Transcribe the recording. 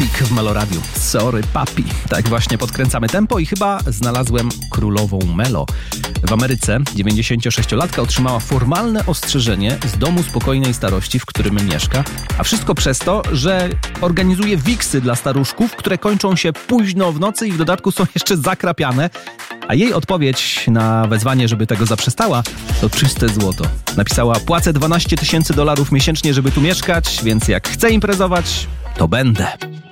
Papik w Meloradiu. Sorry, papi. Tak właśnie podkręcamy tempo i chyba znalazłem królową Melo. W Ameryce 96-latka otrzymała formalne ostrzeżenie z domu spokojnej starości, w którym mieszka, a wszystko przez to, że organizuje wiksy dla staruszków, które kończą się późno w nocy i w dodatku są jeszcze zakrapiane. A jej odpowiedź na wezwanie, żeby tego zaprzestała, to czyste złoto. Napisała: płacę $12,000 miesięcznie, żeby tu mieszkać, więc jak chcę imprezować, to będę.